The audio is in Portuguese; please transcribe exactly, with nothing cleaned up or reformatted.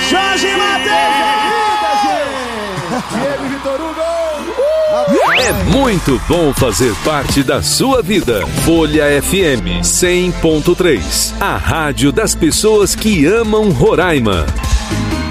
Jorge Mateus! Diego Vitor Hugo! É muito bom fazer parte da sua vida. Folha F M cem ponto três, a rádio das pessoas que amam Roraima.